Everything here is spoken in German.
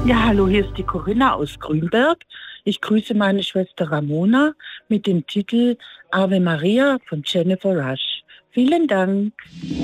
Ja, hallo, hier ist die Corinna aus Grünberg. Ich grüße meine Schwester Ramona mit dem Titel Ave Maria von Jennifer Rush. Vielen Dank.